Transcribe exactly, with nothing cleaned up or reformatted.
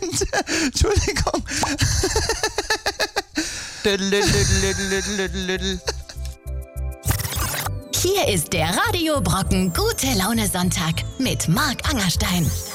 Entschuldigung. Hier ist der Radio Brocken Gute Laune Sonntag mit Marc Angerstein.